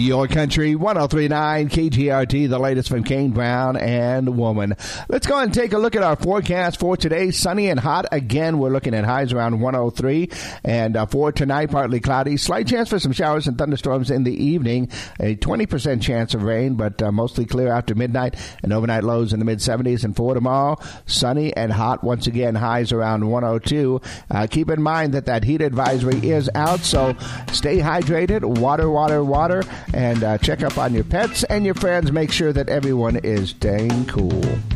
Your Country 103.9 KGRT, the latest from Kane Brown and Woman. Let's go ahead and take a look at our forecast for today. Sunny and hot again. We're looking at highs around 103. And for tonight, partly cloudy. Slight chance for some showers and thunderstorms in the evening. A 20% chance of rain, but mostly clear after midnight. And overnight lows in the mid-70s. And for tomorrow, sunny and hot. Once again, highs around 102. Keep in mind that heat advisory is out, so stay hydrated. Water. And check up on your pets and your friends. Make sure that everyone is staying cool.